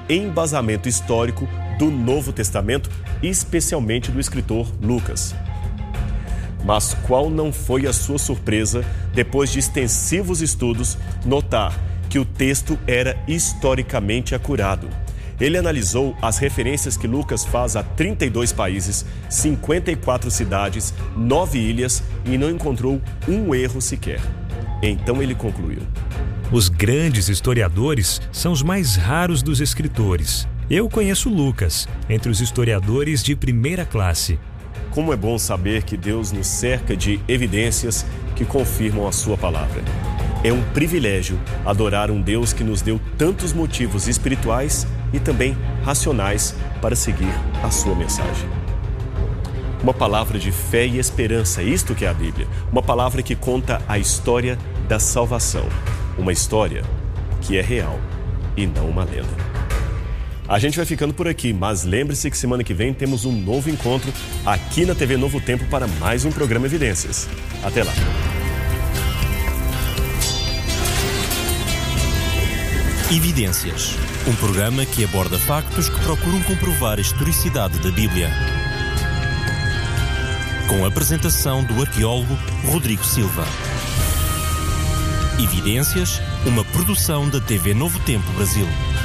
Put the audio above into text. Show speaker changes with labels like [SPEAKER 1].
[SPEAKER 1] embasamento histórico do Novo Testamento, especialmente do escritor Lucas. Mas qual não foi a sua surpresa, depois de extensivos estudos, notar que o texto era historicamente acurado? Ele analisou as referências que Lucas faz a 32 países, 54 cidades, 9 ilhas e não encontrou um erro sequer. Então ele concluiu:
[SPEAKER 2] os grandes historiadores são os mais raros dos escritores. Eu conheço Lucas, entre os historiadores de primeira classe.
[SPEAKER 1] Como é bom saber que Deus nos cerca de evidências que confirmam a sua palavra. É um privilégio adorar um Deus que nos deu tantos motivos espirituais e também racionais para seguir a sua mensagem. Uma palavra de fé e esperança, isto que é a Bíblia. Uma palavra que conta a história da salvação. Uma história que é real e não uma lenda. A gente vai ficando por aqui, mas lembre-se que semana que vem temos um novo encontro aqui na TV Novo Tempo para mais um programa Evidências. Até lá!
[SPEAKER 3] Evidências, um programa que aborda factos que procuram comprovar a historicidade da Bíblia. Com a apresentação do arqueólogo Rodrigo Silva. Evidências, uma produção da TV Novo Tempo Brasil.